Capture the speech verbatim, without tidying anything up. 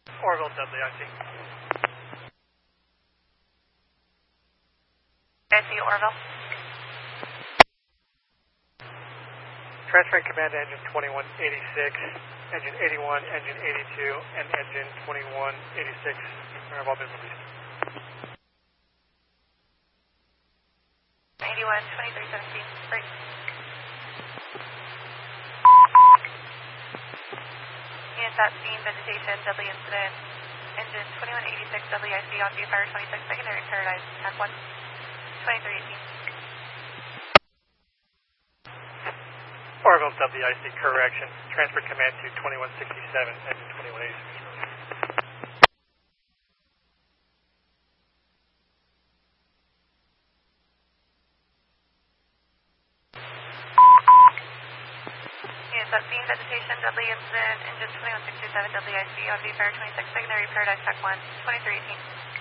Orville W I C. I C Orville. Transferring command to engine twenty-one eighty-six, engine eighty-one, engine eighty-two, and engine twenty-one eighty-six have all been released. eighty-one, twenty-three seventeen, break. Units at scene, vegetation, deadly incident. Engine twenty-one eighty-six, W I C on view, fire twenty-six, secondary Paradise, Tac one, twenty-three eighteen. Orville W I C, correction. Transfer command to twenty-one sixty-seven, engine twenty-one eighty-six. Units at scene, vegetation, deadly incident. Engine twenty-one sixty-seven, W I C on view, fire twenty-six, secondary Paradise, Tac one, twenty-three eighteen.